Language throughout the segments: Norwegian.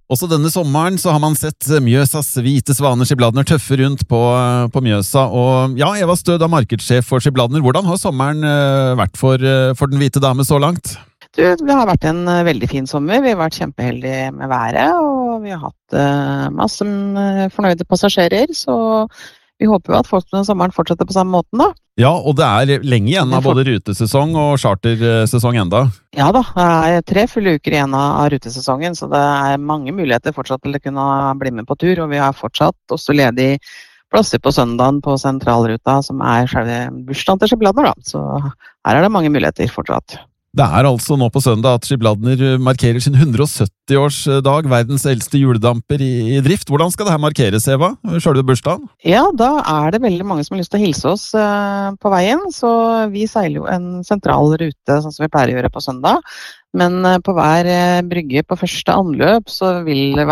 Også denne sommeren så har man sett Mjøsas hvite svaner Skibladner tøffe rundt på Mjøsa, og ja, Eva Stø, da markedssjef for Skibladner, hvordan har sommeren vært for den hvite dame så langt? Det har vært en veldig fin sommer, vi har vært kjempeheldige med været, og vi har hatt masse fornøyde passasjerer, så vi håper jo at folk denne sommeren fortsetter på samme måten da. Ja, og det er lenge igjen av både rutesesong og chartersesong enda. Ja da, det er 3 fulle uker igjen av rutesesongen, så det er mange muligheter fortsatt til å kunne bli med på tur, og vi har fortsatt også ledig plasser på søndagen på sentralruta, som er selve bursdagen til Skibladner da, så her er det mange muligheter fortsatt. Det er altså nå på søndag at Skibladner markerer sin 170-årsdag, verdens eldste juledamper i drift. Hvordan skal det her markeres, Eva? Selve bursdagen? Ja, da er det veldig mange som har lyst til å hilse oss på veien, så vi seiler jo en sentral rute, sånn som vi pleier å gjøre på søndag. Men på hver brygge på første anløp så vil det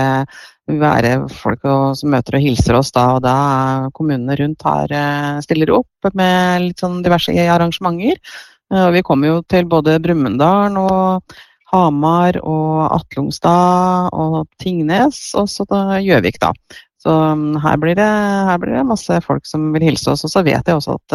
være folk som møter og hilser oss da, og da kommunene rundt stiller opp med litt sånn diverse arrangementer. Vi kommer jo til både Brumunddal og Hamar og Atlungstad og Tingnes, og så Gjøvik da. Så her blir det masse folk som vil hilse oss, og så vet jeg også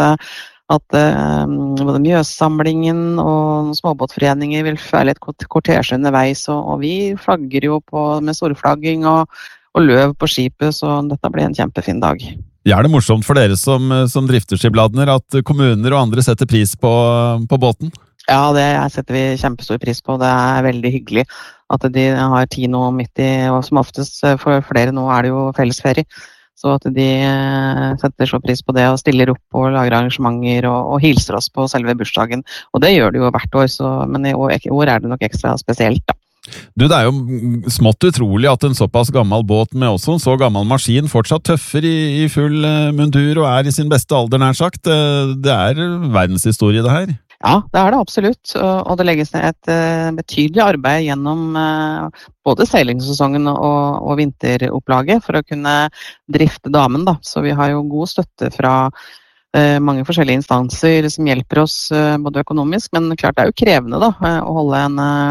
at både Mjøssamlingen og småbåtforeninger vil være litt kortesje underveis, og vi flagger jo med storflagging og løv på skipet, så dette blir en kjempefin dag. Ja, er det morsomt for dere som drifter Skibladner at kommuner og andre setter pris på båten? Ja, det setter vi kjempestor pris på. Det er veldig hyggelig at de har tid nå midt i, og som oftest for flere nå er det jo fellesferie. Så at de setter så pris på det og stiller opp og lager arrangementer og hilser oss på selve bursdagen. Og det gjør de jo hvert år, men i år er det nok ekstra spesielt da. Du, det er jo smått utrolig at en såpass gammel båt med også en så gammel maskin fortsatt tøffer i full mundur og i sin beste alder nær sagt. Det er verdenshistorie det her. Ja, det er det absolutt, og det legges ned et betydelig arbeid gjennom både seilingssesongen og vinteropplaget for å kunne drifte damen da. Så vi har jo god støtte fra mange forskjellige instanser som hjelper oss både økonomisk, men klart det er jo krevende da, å holde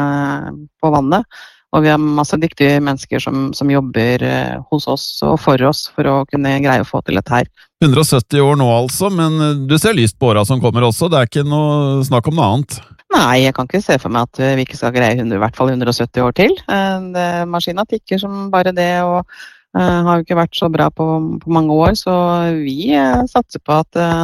en på vannet. Og vi har masse dyktige mennesker som jobber hos oss og for oss for å kunne greie å få til dette her. 170 år nå altså, men du ser lyst på åra som kommer også, det er ikke noe snakk om noe annet. Nei, jeg kan ikke se for meg at vi ikke skal greie i hvert fall 170 år til. Maskinen tikker som bare det, og har jo ikke vært så bra på mange år, så vi satser på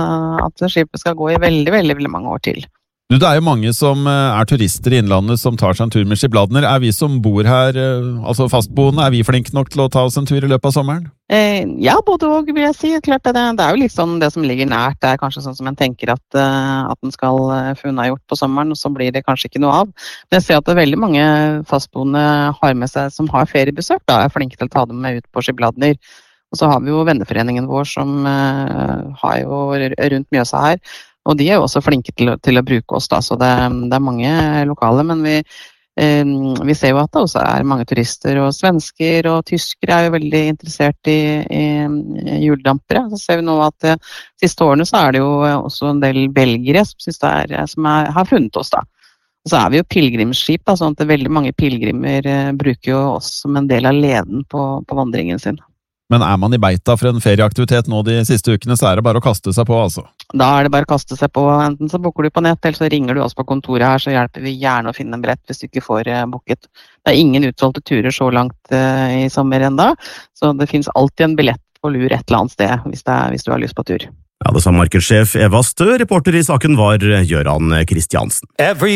at skipet skal gå i veldig, veldig, veldig mange år til. Du, det er jo mange som turister i innlandet som tar seg en tur med Skibladner. Er vi som bor her, altså fastboende, er vi flinke nok til å ta oss en tur i løpet av sommeren? Ja, både og vil jeg si. Klart det er jo litt sånn det som ligger nært. Det er kanskje sånn som en tenker at den skal få unnagjort på sommeren, og så blir det kanskje ikke noe av. Men jeg ser at det veldig mange fastboende har med seg, som har feriebesøk, da er flinke til å ta dem med ut på Skibladner. Og så har vi jo venneforeningen vår som har jo rundt Mjøsa her, og de er jo også flinke til å bruke oss da, så det er mange lokale, men vi ser jo at det også er mange turister, og svensker og tyskere er jo veldig interessert i juledampere. Så ser vi nå at de siste årene så er det jo også en del belgere som har funnet oss da. Og så er vi jo pilgrimsskip da, sånn at veldig mange pilgrimer bruker jo oss som en del av leden på vandringen sin. Men er man i beita for en ferieaktivitet nå de siste ukene, så er det bare å kaste seg på, altså. Da er det bare å kaste seg på. Enten så booker du på nett, eller så ringer du oss på kontoret her, så hjelper vi gjerne å finne en billett hvis du ikke får booket. Det er ingen utsolgte turer så langt i sommer enda, så det finnes alltid en billett på lur et eller annet sted hvis du har lyst på tur. Ja, det sa markedssjef Eva Stø. Reporter i saken var Gøran Kristiansen.